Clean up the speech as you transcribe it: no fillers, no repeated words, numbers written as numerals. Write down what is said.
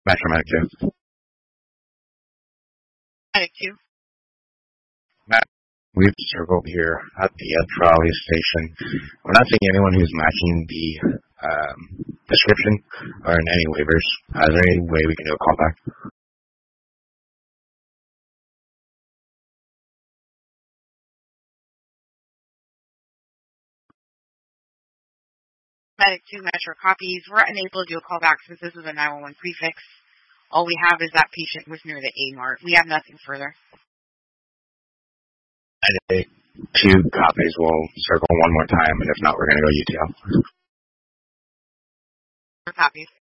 Metro Medic 2. Medic 2. We've circled here at the trolley station. We're not seeing anyone who's matching the description or in any waivers. Is there any way we can do a callback? Medic 2, Metro copies. We're unable to do a callback since this is a 911 prefix. All we have is that patient was near the A-Mart. We have nothing further. And 2 copies. We'll circle one more time, and if not, we're going to go UTL. Copies.